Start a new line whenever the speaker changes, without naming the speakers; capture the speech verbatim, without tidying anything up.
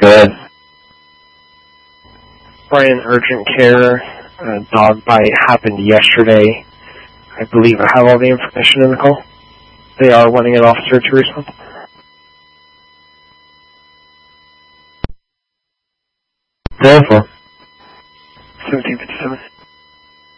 Good.
Brian, urgent care. A dog bite happened yesterday. I believe I have all the information in the call. They are wanting an officer to respond.
Therefore.
seventeen fifty-seven.